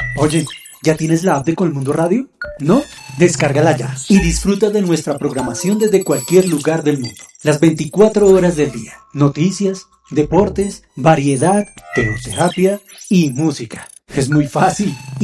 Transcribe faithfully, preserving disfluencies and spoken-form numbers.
Oye, ¿ya tienes la app de Colmundo Radio? ¿No? Descárgala ya y disfruta de nuestra programación desde cualquier lugar del mundo. Las veinticuatro horas del día. Noticias, deportes, variedad, teoterapia y música. Es muy fácil.